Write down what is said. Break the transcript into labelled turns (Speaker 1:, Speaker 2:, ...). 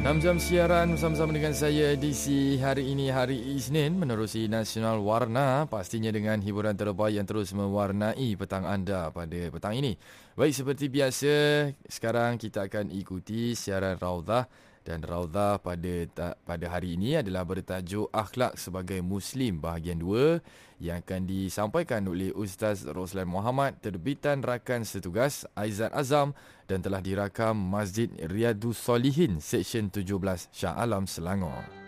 Speaker 1: 6 jam siaran bersama-sama dengan saya DC. Hari ini hari Isnin menerusi Nasional Warna, pastinya dengan hiburan terbaik yang terus mewarnai petang anda pada petang ini. Baik, seperti biasa, sekarang kita akan ikuti siaran Raudhah, dan Raudhah pada hari ini adalah bertajuk Akhlak sebagai Muslim bahagian 2 yang akan disampaikan oleh Ustaz Roslan Muhammad, terbitan rakan setugas Aizat Azam, dan telah dirakam Masjid Riyadus Solihin Seksyen 17 Shah Alam, Selangor.